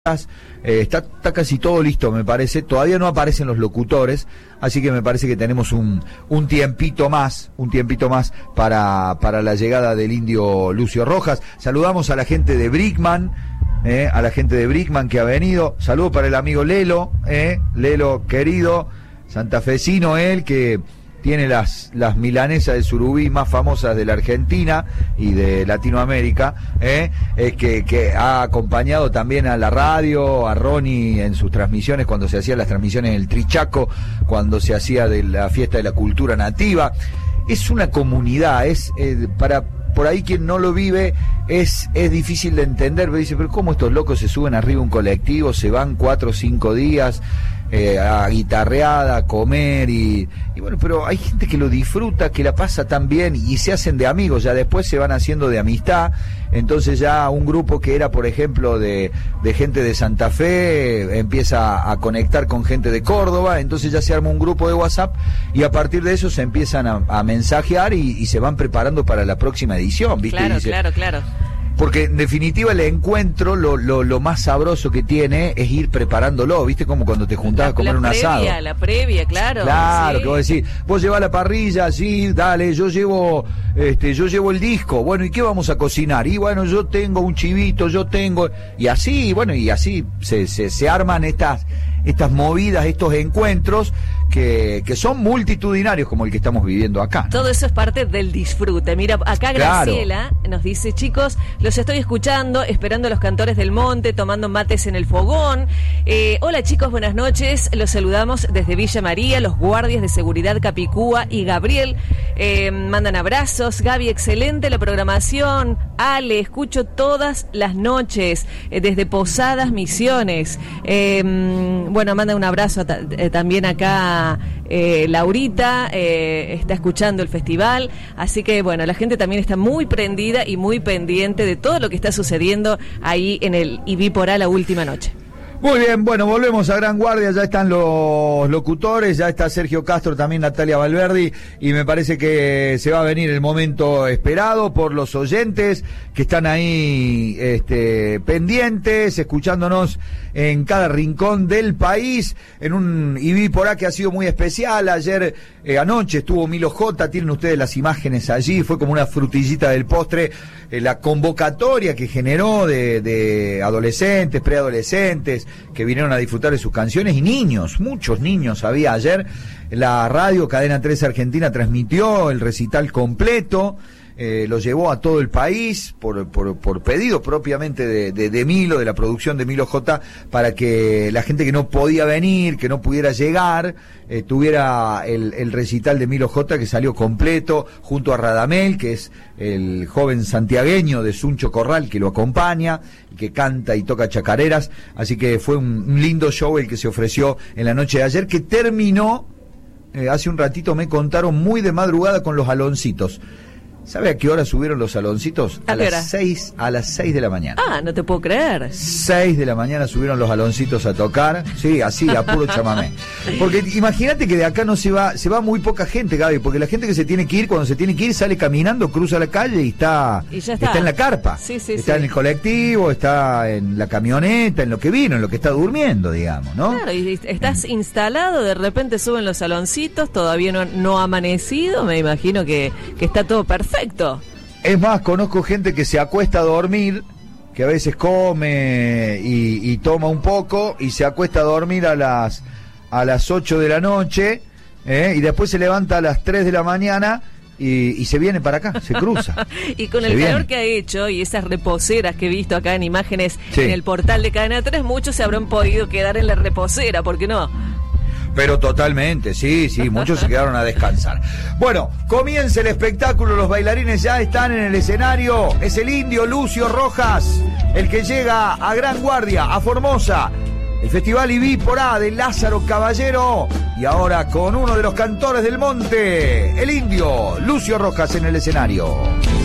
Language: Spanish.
Está casi todo listo, me parece. Todavía no aparecen los locutores, así que me parece que tenemos un tiempito más para la llegada del indio Lucio Rojas. Saludamos a la gente de Brickman, que ha venido. Saludo para el amigo Lelo, Lelo querido, santafesino él, que tiene las milanesas de surubí más famosas de la Argentina y de Latinoamérica, que ha acompañado también a la radio, a Ronnie en sus transmisiones, cuando se hacían las transmisiones en el Trichaco, cuando se hacía de la fiesta de la cultura nativa. Es una comunidad, por ahí quien no lo vive es difícil de entender, pero dice, pero ¿cómo estos locos se suben arriba a un colectivo, se van 4 o 5 días a guitarreada, a comer y bueno, pero hay gente que lo disfruta, que la pasa tan bien y se hacen de amigos, ya después se van haciendo de amistad. Entonces ya un grupo que era, por ejemplo, de gente de Santa Fe, empieza a conectar con gente de Córdoba, entonces ya se arma un grupo de WhatsApp y a partir de eso se empiezan a mensajear y se van preparando para la próxima edición, ¿viste? Claro. Porque en definitiva el encuentro, lo más sabroso que tiene es ir preparándolo, ¿viste? Como cuando te juntabas a comer un asado. La previa, claro. Claro, sí. Que vos decís, vos llevás la parrilla, sí, dale, yo llevo el disco, bueno, ¿y qué vamos a cocinar? Y bueno, yo tengo un chivito, y así, bueno, y así se arman estas movidas, estos encuentros que son multitudinarios como el que estamos viviendo acá, ¿no? Todo eso es parte del disfrute. Mira, acá Graciela nos dice, chicos, los estoy escuchando, esperando a los cantores del monte, tomando mates en el fogón. Hola chicos, buenas noches, los saludamos desde Villa María, los guardias de seguridad Capicúa y Gabriel mandan abrazos. Gaby, excelente la programación. Ale, escucho todas las noches desde Posadas Misiones. Bueno, manda un abrazo también acá Laurita, está escuchando el festival, así que bueno, la gente también está muy prendida y muy pendiente de todo lo que está sucediendo ahí en el IBI Porá la última noche. Muy bien, bueno, volvemos a Gran Guardia, ya están los locutores, ya está Sergio Castro, también Natalia Valverdi, y me parece que se va a venir el momento esperado por los oyentes que están ahí pendientes, escuchándonos en cada rincón del país, en un IBI Porá que ha sido muy especial. Ayer, anoche estuvo Milo J, tienen ustedes las imágenes allí, fue como una frutillita del postre, la convocatoria que generó de adolescentes, preadolescentes, que vinieron a disfrutar de sus canciones, y niños, muchos niños había ayer. La radio Cadena 3 Argentina transmitió el recital completo, lo llevó a todo el país por pedido propiamente de Milo, de la producción de Milo J, para que la gente que no podía venir, que no pudiera llegar, tuviera el recital de Milo J, que salió completo, junto a Radamel, que es el joven santiagueño de Suncho Corral, que lo acompaña, que canta y toca chacareras. Así que fue un lindo show el que se ofreció en la noche de ayer, que terminó, hace un ratito me contaron, muy de madrugada con los Aloncitos. ¿Sabe a qué hora subieron los Aloncitos? A las 6 de la mañana. Ah, no te puedo creer. 6 de la mañana subieron los Aloncitos a tocar. Sí, así, a puro chamamé. Porque imagínate que de acá no se va muy poca gente, Gaby, porque la gente que se tiene que ir, cuando se tiene que ir, sale caminando, cruza la calle y está en la carpa. Sí, está en el colectivo, está en la camioneta, en lo que vino, en lo que está durmiendo, digamos, ¿no? Claro, y estás instalado, de repente suben los Aloncitos, todavía no ha amanecido, me imagino que está todo perfecto. Es más, conozco gente que se acuesta a dormir, que a veces come y toma un poco y se acuesta a dormir a las 8 de la noche, y después se levanta a las 3 de la mañana y se viene para acá, se cruza. Y con el calor que ha hecho y esas reposeras que he visto acá en imágenes en el portal de Cadena 3, muchos se habrán podido quedar en la reposera, ¿por qué no? Pero totalmente, sí, muchos se quedaron a descansar. Bueno, comienza el espectáculo, los bailarines ya están en el escenario. Es el indio Lucio Rojas, el que llega a Gran Guardia, a Formosa, el Festival IBI Porá de Lázaro Caballero. Y ahora con uno de los cantores del monte, el indio Lucio Rojas en el escenario.